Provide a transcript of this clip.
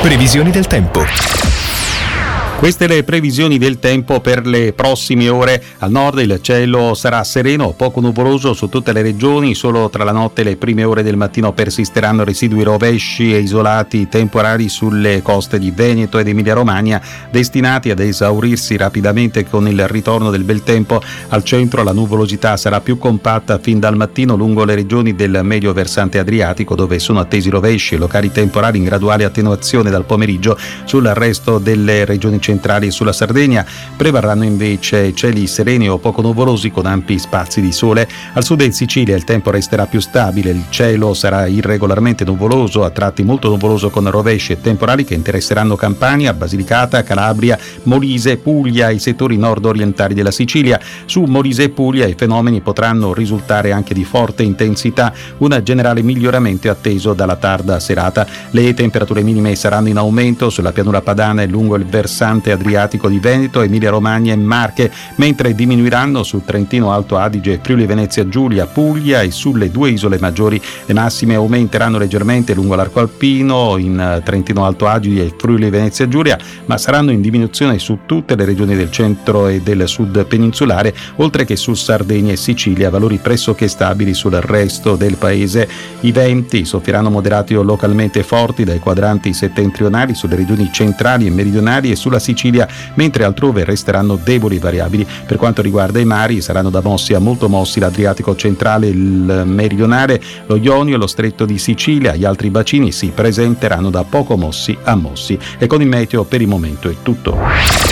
Previsioni del tempo. Queste le previsioni del tempo per le prossime ore. Al nord il cielo sarà sereno, poco nuvoloso su tutte le regioni, solo tra la notte e le prime ore del mattino persisteranno residui rovesci e isolati temporali sulle coste di Veneto ed Emilia-Romagna, destinati ad esaurirsi rapidamente con il ritorno del bel tempo. Al centro la nuvolosità sarà più compatta fin dal mattino lungo le regioni del medio versante adriatico, dove sono attesi rovesci e locali temporali in graduale attenuazione dal pomeriggio. Sul resto delle regioni centrali e sulla Sardegna prevarranno invece cieli sereni o poco nuvolosi con ampi spazi di sole. Al sud in Sicilia il tempo resterà più stabile, il cielo sarà irregolarmente nuvoloso, a tratti molto nuvoloso con rovesci e temporali che interesseranno Campania, Basilicata, Calabria, Molise, Puglia e i settori nord-orientali della Sicilia. Su Molise e Puglia i fenomeni potranno risultare anche di forte intensità, un generale miglioramento è atteso dalla tarda serata. Le temperature minime saranno in aumento sulla pianura padana e lungo il versante adriatico di Veneto, Emilia-Romagna e Marche, mentre diminuiranno su Trentino, Alto Adige, Friuli Venezia Giulia, Puglia e sulle due isole maggiori. Le massime aumenteranno leggermente lungo l'arco alpino, in Trentino, Alto Adige e Friuli Venezia Giulia, ma saranno in diminuzione su tutte le regioni del centro e del sud peninsulare, oltre che su Sardegna e Sicilia, valori pressoché stabili sul resto del paese. I venti soffieranno moderati o localmente forti dai quadranti settentrionali sulle regioni centrali e meridionali e sulla Sicilia, mentre altrove resteranno deboli e variabili. Per quanto riguarda i mari, saranno da mossi a molto mossi l'Adriatico centrale, il meridionale, lo Ionio e lo Stretto di Sicilia. Gli altri bacini si presenteranno da poco mossi a mossi. E con il meteo per il momento è tutto.